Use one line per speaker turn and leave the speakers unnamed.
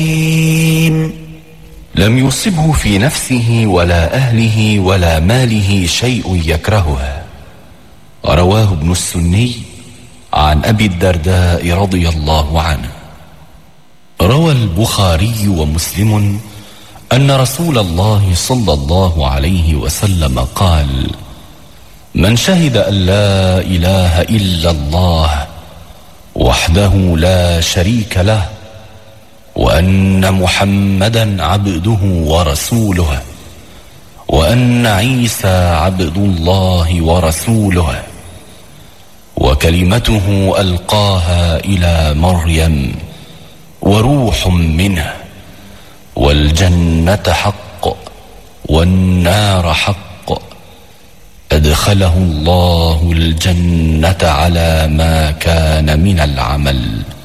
لم يصبه في نفسه ولا أهله ولا ماله شيء يكرهها. رواه ابن السني عن أبي الدرداء رضي الله عنه. روى البخاري ومسلم أن رسول الله صلى الله عليه وسلم قال: من شهد أن لا إله إلا الله وحده لا شريك له وأن محمدا عبده ورسوله وأن عيسى عبد الله ورسوله وكلمته ألقاها إلى مريم وروح منه والجنة حق والنار حق أدخله الله الجنة على ما كان من العمل.